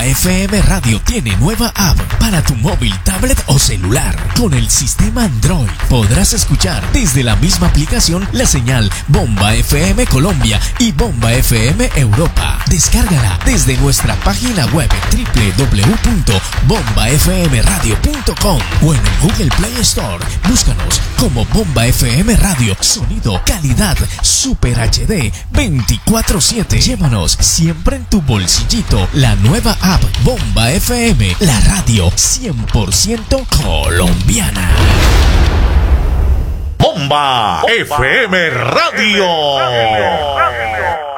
Bomba FM Radio tiene nueva app para tu móvil, tablet o celular. Con el sistema Android podrás escuchar desde la misma aplicación la señal Bomba FM Colombia y Bomba FM Europa. Descárgala desde nuestra página web www.bombafmradio.com o en el Google Play Store. Búscanos como Bomba FM Radio. Sonido, calidad, Super HD 24/7. Llévanos siempre en tu bolsillito la nueva app Bomba FM, la radio 100% colombiana. Bomba FM Radio.